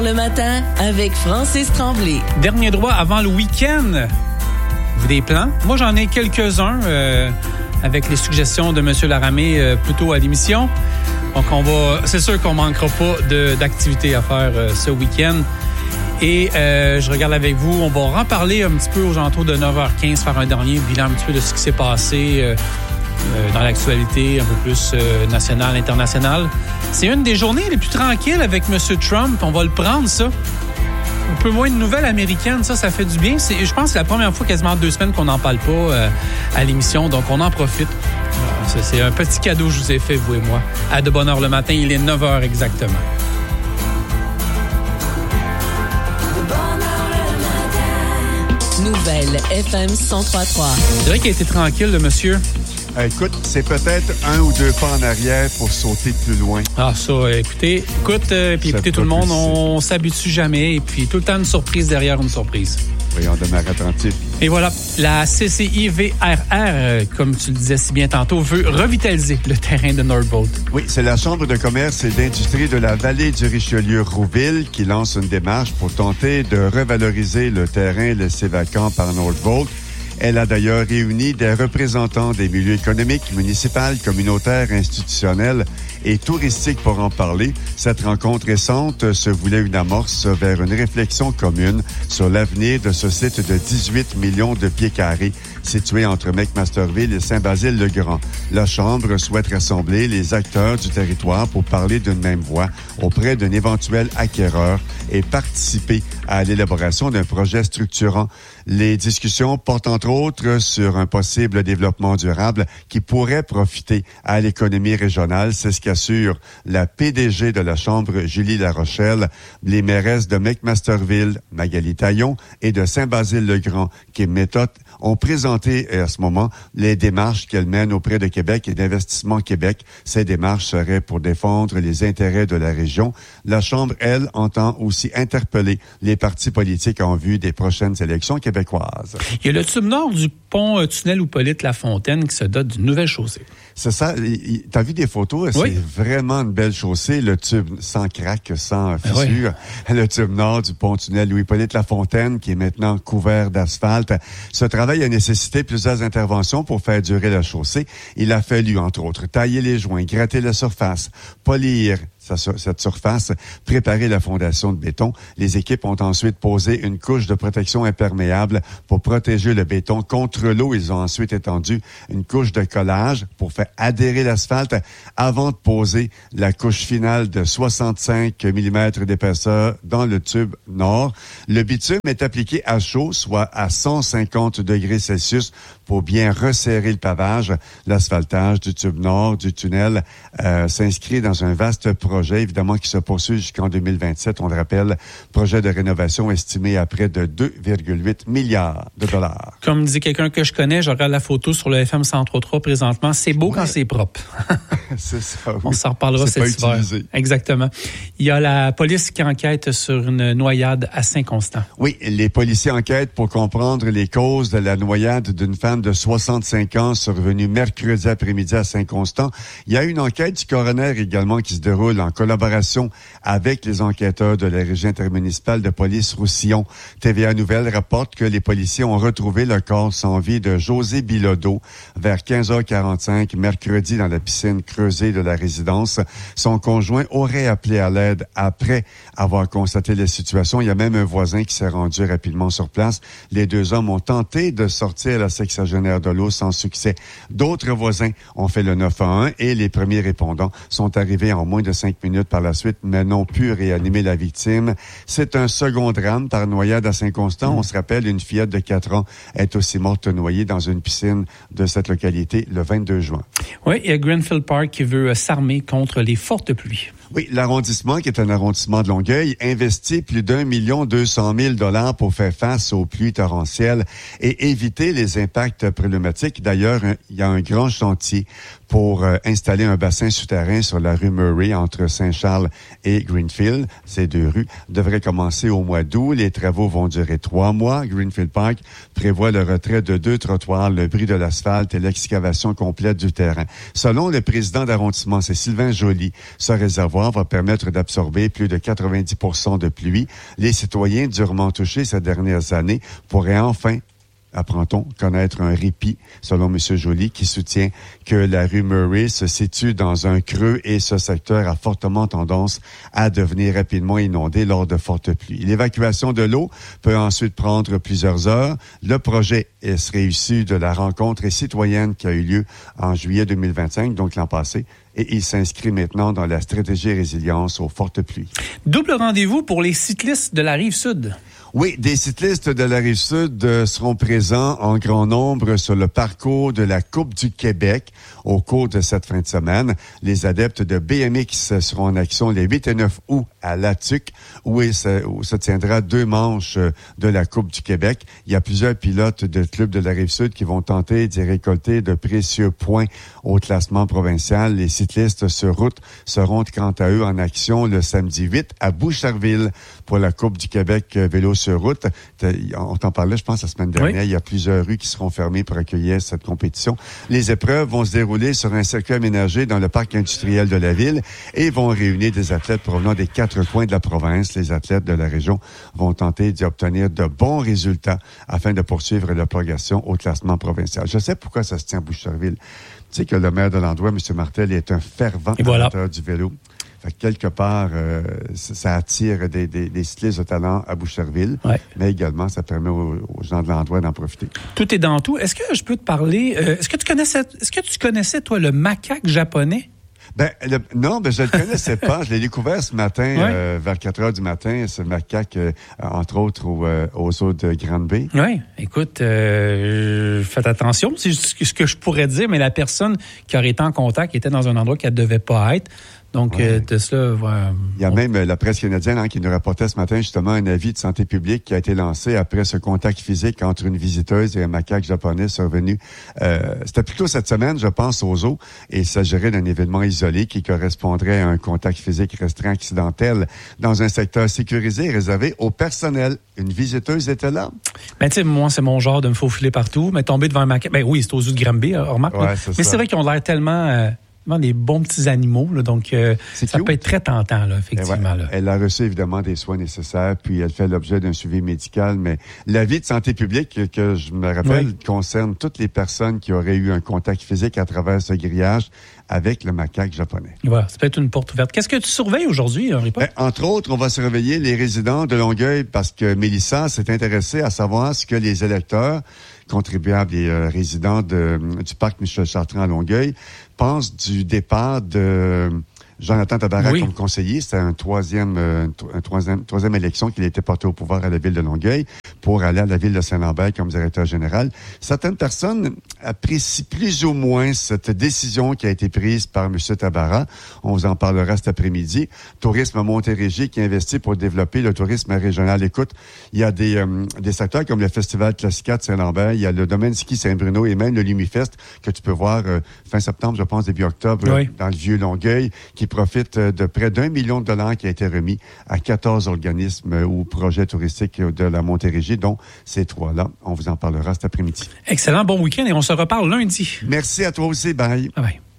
Le matin avec Francis Tremblay. Dernier droit avant le week-end. Vous avez des plans? Moi, j'en ai quelques-uns avec les suggestions de M. Laramé plus tôt à l'émission. Donc, c'est sûr qu'on manquera pas d'activités à faire ce week-end. Et je regarde avec vous, on va en parler un petit peu aux alentours de 9h15, faire un dernier bilan un petit peu de ce qui s'est passé dans l'actualité un peu plus nationale, internationale. C'est une des journées les plus tranquilles avec M. Trump. On va le prendre, ça. Un peu moins de nouvelles américaines, ça fait du bien. Je pense que c'est la première fois quasiment 2 semaines qu'on n'en parle pas à l'émission, donc on en profite. C'est un petit cadeau que je vous ai fait, vous et moi. À de bonne heure le matin, il est 9h exactement. Nouvelle FM 103.3. C'est vrai qu'il a été tranquille, le monsieur. Écoute, c'est peut-être 1 ou 2 pas en arrière pour sauter plus loin. Ah, ça, écoutez tout le monde, on s'habitue jamais. Et puis, tout le temps, une surprise derrière une surprise. Oui, on demeure attentif. Et voilà, la CCIVRR, comme tu le disais si bien tantôt, veut revitaliser le terrain de Northvolt. Oui, c'est la Chambre de commerce et d'industrie de la vallée du Richelieu-Rouville qui lance une démarche pour tenter de revaloriser le terrain laissé vacant par Northvolt. Elle a d'ailleurs réuni des représentants des milieux économiques, municipaux, communautaires, institutionnels et touristiques pour en parler. Cette rencontre récente se voulait une amorce vers une réflexion commune sur l'avenir de ce site de 18 millions de pieds carrés situé entre McMasterville et Saint-Basile-le-Grand. La Chambre souhaite rassembler les acteurs du territoire pour parler d'une même voix auprès d'un éventuel acquéreur et participer à l'élaboration d'un projet structurant. Les discussions portent entre autres sur un possible développement durable qui pourrait profiter à l'économie régionale. C'est ce qu'assure la PDG de la Chambre, Julie Larochelle, les mairesses de McMasterville, Magali Taillon, et de Saint-Basile-le-Grand, Kim Méthode, ont présenté à ce moment les démarches qu'elles mènent auprès de Québec et d'Investissement Québec. Ces démarches seraient pour défendre les intérêts de la région. La Chambre, elle, entend aussi interpeller les partis politiques en vue des prochaines élections québécoises. Il y a le tube nord du pont-tunnel Hippolyte-Lafontaine qui se dote d'une nouvelle chaussée. C'est ça. T'as vu des photos? Oui. C'est vraiment une belle chaussée. Le tube sans craque, sans fissure. Oui. Le tube nord du pont-tunnel Louis-Hippolyte-Lafontaine qui est maintenant couvert d'asphalte. Ce travail a nécessité plusieurs interventions pour faire durer la chaussée. Il a fallu, entre autres, tailler les joints, gratter la surface, polir cette surface, préparer la fondation de béton. Les équipes ont ensuite posé une couche de protection imperméable pour protéger le béton contre l'eau. Ils ont ensuite étendu une couche de collage pour faire adhérer l'asphalte avant de poser la couche finale de 65 mm d'épaisseur dans le tube nord. Le bitume est appliqué à chaud, soit à 150 degrés Celsius pour bien resserrer le pavage. L'asphaltage du tube nord du tunnel s'inscrit dans un vaste projet, évidemment, qui se poursuit jusqu'en 2027. On le rappelle, projet de rénovation estimé à près de 2,8 milliards de dollars. Comme dit quelqu'un que je connais, je regarde la photo sur le FM 103.3 présentement. C'est beau quand c'est propre. C'est ça, oui. On s'en reparlera cet hiver. Utilisé. Exactement. Il y a la police qui enquête sur une noyade à Saint-Constant. Oui, les policiers enquêtent pour comprendre les causes de la noyade d'une femme de 65 ans survenue mercredi après-midi à Saint-Constant. Il y a une enquête du coroner également qui se déroule en collaboration avec les enquêteurs de la régie intermunicipale de police Roussillon. TVA Nouvelles rapporte que les policiers ont retrouvé le corps sans vie de José Bilodeau vers 15h45 mercredi dans la piscine creusée de la résidence. Son conjoint aurait appelé à l'aide après avoir constaté la situation. Il y a même un voisin qui s'est rendu rapidement sur place. Les 2 hommes ont tenté de sortir la sexagénaire de l'eau sans succès. D'autres voisins ont fait le 911 et les premiers répondants sont arrivés en moins de 5 minutes par la suite, mais n'ont pu réanimer la victime. C'est un second drame par noyade à Saint-Constant. On se rappelle, une fillette de 4 ans est aussi morte noyée dans une piscine de cette localité le 22 juin. Oui, il y a Greenfield Park qui veut s'armer contre les fortes pluies. Oui, l'arrondissement, qui est un arrondissement de Longueuil, investit plus d'1 200 000 $ pour faire face aux pluies torrentielles et éviter les impacts problématiques. D'ailleurs, il y a un grand chantier pour installer un bassin souterrain sur la rue Murray entre Saint-Charles et Greenfield. Ces 2 rues devraient commencer au mois d'août. Les travaux vont durer 3 mois. Greenfield Park prévoit le retrait de 2 trottoirs, le bris de l'asphalte et l'excavation complète du terrain. Selon le président d'arrondissement, c'est Sylvain Joly, ce réservoir réservoir va permettre d'absorber plus de 90% de pluie. Les citoyens durement touchés ces dernières années pourraient enfin, apprend-on, connaître un répit, selon M. Joly, qui soutient que la rue Murray se situe dans un creux et ce secteur a fortement tendance à devenir rapidement inondé lors de fortes pluies. L'évacuation de l'eau peut ensuite prendre plusieurs heures. Le projet serait issu de la rencontre citoyenne qui a eu lieu en juillet 2025, donc l'an passé, et il s'inscrit maintenant dans la stratégie résilience aux fortes pluies. Double rendez-vous pour les cyclistes de la Rive-Sud. Oui, des cyclistes de la Rive-Sud seront présents en grand nombre sur le parcours de la Coupe du Québec au cours de cette fin de semaine. Les adeptes de BMX seront en action les 8 et 9 août à Latuc, où se tiendra 2 manches de la Coupe du Québec. Il y a plusieurs pilotes de clubs de la Rive-Sud qui vont tenter d'y récolter de précieux points au classement provincial. Les cyclistes sur route seront quant à eux en action le samedi 8 à Boucherville pour la Coupe du Québec vélo sur route. On t'en parlait, je pense, la semaine dernière. Oui. Il y a plusieurs rues qui seront fermées pour accueillir cette compétition. Les épreuves vont se dérouler sur un circuit aménagé dans le parc industriel de la ville et vont réunir des athlètes provenant des 4 coins de la province. Les athlètes de la région vont tenter d'y obtenir de bons résultats afin de poursuivre la progression au classement provincial. Je sais pourquoi ça se tient à Boucherville. Tu sais que le maire de l'endroit, M. Martel, est un fervent amateur du vélo. Fait que quelque part, ça attire des cyclistes de talent à Boucherville, mais également, ça permet aux gens de l'endroit d'en profiter. Tout est dans tout. Est-ce que je peux te parler... Est-ce que tu connaissais, toi, le macaque japonais? Non, je le connaissais pas. Je l'ai découvert ce matin, vers 4 heures du matin, ce macaque, entre autres, aux eaux de Grande-Bay. Oui, écoute, faites attention, c'est ce que je pourrais dire, mais la personne qui aurait été en contact était dans un endroit qu'elle ne devait pas être. Donc, de cela... Il y a même la presse canadienne qui nous rapportait ce matin justement un avis de santé publique qui a été lancé après ce contact physique entre une visiteuse et un macaque japonais survenu. C'était plutôt cette semaine, je pense, aux eaux, et il s'agirait d'un événement isolé qui correspondrait à un contact physique restreint accidentel dans un secteur sécurisé et réservé au personnel. Une visiteuse était là. Tu sais, moi, c'est mon genre de me faufiler partout, mais tomber devant un macaque... oui, c'est aux eaux de Granby, remarque. Mais c'est vrai qu'ils ont l'air tellement... des bons petits animaux, là, donc ça peut être très tentant, là, effectivement. Là. Elle a reçu évidemment des soins nécessaires, puis elle fait l'objet d'un suivi médical, mais l'avis de santé publique, que je me rappelle, concerne toutes les personnes qui auraient eu un contact physique à travers ce grillage avec le macaque japonais. Voilà, c'est peut-être une porte ouverte. Qu'est-ce que tu surveilles aujourd'hui, Henri Paul? Entre autres, on va surveiller les résidents de Longueuil parce que Mélissa s'est intéressée à savoir ce que les électeurs contribuables et résidents du parc Michel-Chartrand à Longueuil pensent du départ de Jonathan Tabarrok comme conseiller. C'était une troisième élection qu'il a été porté au pouvoir à la ville de Longueuil pour aller à la ville de Saint-Lambert comme directeur général. Certaines personnes apprécient plus ou moins cette décision qui a été prise par M. Tabarrok. On vous en parlera cet après-midi. Tourisme Montérégie qui investit pour développer le tourisme régional. Écoute, il y a des secteurs comme le Festival Classica de Saint-Lambert, il y a le domaine ski Saint-Bruno et même le Lumifest que tu peux voir fin septembre, je pense, début octobre, dans le vieux Longueuil, qui profite de près d'1 million de dollars qui a été remis à 14 organismes ou projets touristiques de la Montérégie, dont ces 3-là. On vous en parlera cet après-midi. Excellent, bon week-end et on se reparle lundi. Merci à toi aussi, bye. Bye bye.